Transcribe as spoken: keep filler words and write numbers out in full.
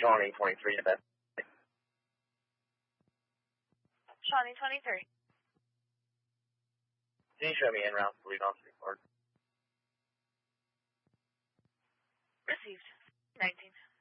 Shawnee twenty-three to bed. Shawnee twenty-three. Can you show me en route to lead off report? Received. nineteen.